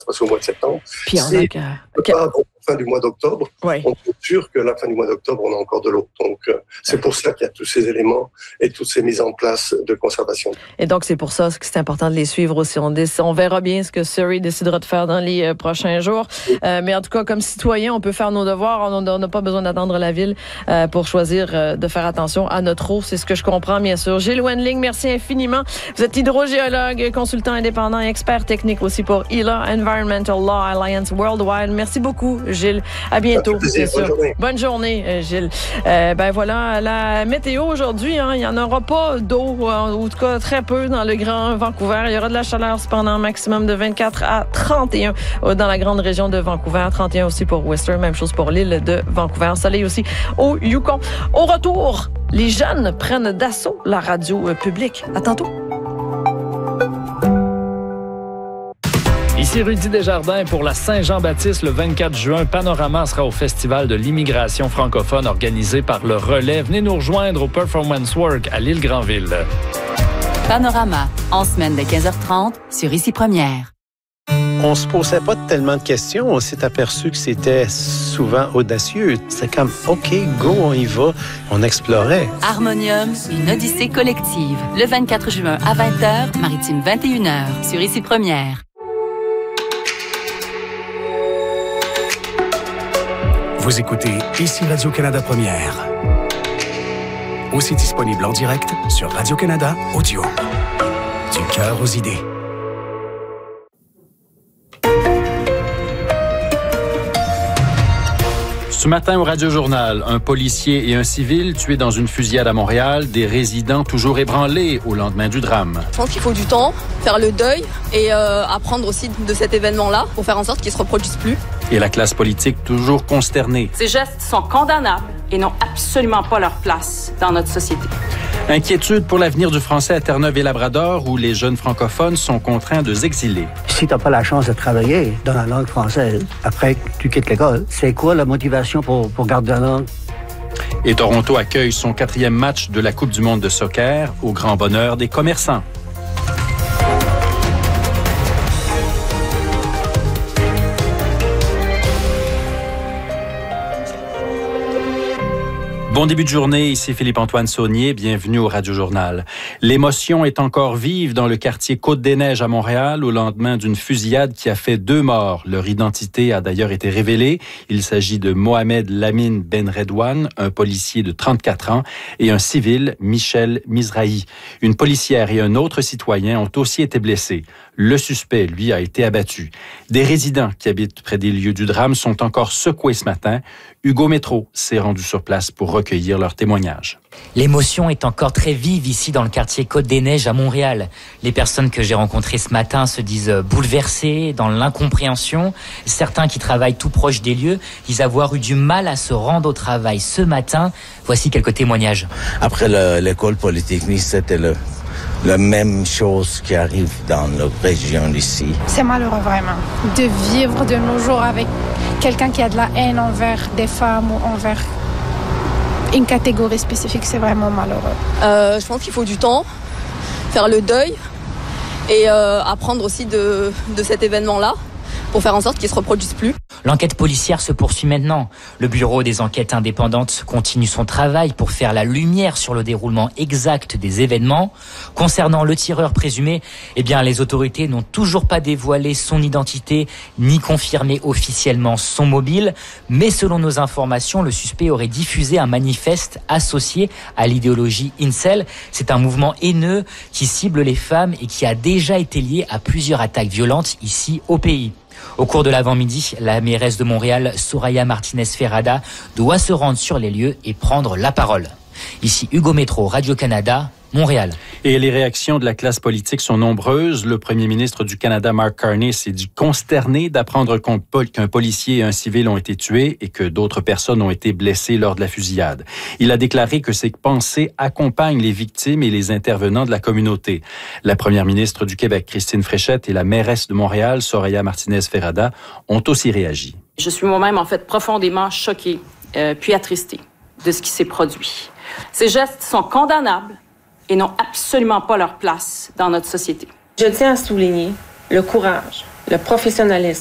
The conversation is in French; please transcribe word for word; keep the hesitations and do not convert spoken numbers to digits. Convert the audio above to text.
se passer au mois de septembre. Puis on si a on que... ne peut pas avoir la fin du mois d'octobre, oui. on est sûr que la fin du mois d'octobre, on a encore de l'eau. Donc, euh, c'est pour ça qu'il y a tous ces éléments et toutes ces mises en place de conservation. Et donc, c'est pour ça que c'est important de les suivre aussi. On, déc- on verra bien ce que Surrey décidera de faire dans les euh, prochains jours. Oui. Euh, mais en tout cas, comme citoyen, on peut faire nos devoirs. On n'a pas besoin d'attendre la ville euh, pour choisir euh, de faire attention à notre eau. C'est ce que je comprends, bien sûr. Gilles Wendling, merci infiniment. Vous êtes hydrogéologue, consultant indépendant, expert technique aussi pour E L A, Environmental Law Alliance Worldwide. Merci beaucoup, Gilles. À bientôt. Plaisir. Bonne journée. Bonne journée, euh, Gilles. Euh, ben voilà, la météo aujourd'hui, hein, il n'y en aura pas d'eau, ou en tout cas très peu dans le Grand Vancouver. Il y aura de la chaleur cependant, maximum de vingt-quatre à trente et un dans la grande région de Vancouver, trente et un aussi pour Whistler, même chose pour l'île de Vancouver. Soleil aussi au Yukon. Au retour, les jeunes prennent d'assaut la radio euh, publique. À tantôt. Ici Rudy Desjardins pour la Saint-Jean-Baptiste le vingt-quatre juin. Panorama sera au Festival de l'immigration francophone organisé par le Relais. Venez nous rejoindre au Performance Work à l'île Granville. Panorama, en semaine de quinze heures trente sur Ici Première. On se posait pas tellement de questions. On s'est aperçu que c'était souvent audacieux. C'est comme, OK, go, on y va. On explorait. Harmonium, une odyssée collective. Le vingt-quatre juin à vingt heures, Maritime vingt et une heures sur Ici Première. Vous écoutez Ici Radio-Canada Première. Aussi disponible en direct sur Radio-Canada Audio. Du cœur aux idées. Ce matin au Radio-Journal, un policier et un civil tués dans une fusillade à Montréal, des résidents toujours ébranlés au lendemain du drame. Je pense qu'il faut du temps, faire le deuil et euh, apprendre aussi de cet événement-là pour faire en sorte qu'il ne se reproduise plus. Et la classe politique toujours consternée. Ces gestes sont condamnables et n'ont absolument pas leur place dans notre société. Inquiétude pour l'avenir du français à Terre-Neuve et Labrador, où les jeunes francophones sont contraints de s'exiler. Si tu n'as pas la chance de travailler dans la langue française après que tu quittes l'école, c'est quoi la motivation pour, pour garder la langue? Et Toronto accueille son quatrième match de la Coupe du monde de soccer, au grand bonheur des commerçants. Bon début de journée, ici Philippe-Antoine Saunier, bienvenue au Radio-Journal. L'émotion est encore vive dans le quartier Côte-des-Neiges à Montréal au lendemain d'une fusillade qui a fait deux morts. Leur identité a d'ailleurs été révélée. Il s'agit de Mohamed Lamine Ben Redouane, un policier de trente-quatre ans, et un civil, Michel Mizrahi. Une policière et un autre citoyen ont aussi été blessés. Le suspect, lui, a été abattu. Des résidents qui habitent près des lieux du drame sont encore secoués ce matin. Hugo Métro s'est rendu sur place pour recueillir leurs témoignages. L'émotion est encore très vive ici dans le quartier Côte-des-Neiges à Montréal. Les personnes que j'ai rencontrées ce matin se disent bouleversées, dans l'incompréhension. Certains qui travaillent tout proche des lieux disent avoir eu du mal à se rendre au travail ce matin. Voici quelques témoignages. Après le, l'école polytechnique, c'était le... la même chose qui arrive dans notre région ici. C'est malheureux vraiment de vivre de nos jours avec quelqu'un qui a de la haine envers des femmes ou envers une catégorie spécifique. C'est vraiment malheureux. Euh, je pense qu'il faut du temps, faire le deuil et euh, apprendre aussi de, de cet événement-là pour faire en sorte qu'il ne se reproduise plus. L'enquête policière se poursuit maintenant. Le Bureau des enquêtes indépendantes continue son travail pour faire la lumière sur le déroulement exact des événements. Concernant le tireur présumé, eh bien, les autorités n'ont toujours pas dévoilé son identité ni confirmé officiellement son mobile. Mais selon nos informations, le suspect aurait diffusé un manifeste associé à l'idéologie incel. C'est un mouvement haineux qui cible les femmes et qui a déjà été lié à plusieurs attaques violentes ici au pays. Au cours de l'avant-midi, la mairesse de Montréal, Soraya Martinez-Ferrada, doit se rendre sur les lieux et prendre la parole. Ici Hugo Métro, Radio-Canada, Montréal. Et les réactions de la classe politique sont nombreuses. Le premier ministre du Canada, Mark Carney, s'est dit consterné d'apprendre qu'un policier et un civil ont été tués et que d'autres personnes ont été blessées lors de la fusillade. Il a déclaré que ses pensées accompagnent les victimes et les intervenants de la communauté. La première ministre du Québec, Christine Fréchette, et la mairesse de Montréal, Soraya Martinez-Ferrada, ont aussi réagi. Je suis moi-même, en fait, profondément choquée, euh, puis attristée de ce qui s'est produit. Ces gestes sont condamnables et n'ont absolument pas leur place dans notre société. Je tiens à souligner le courage le professionnalisme,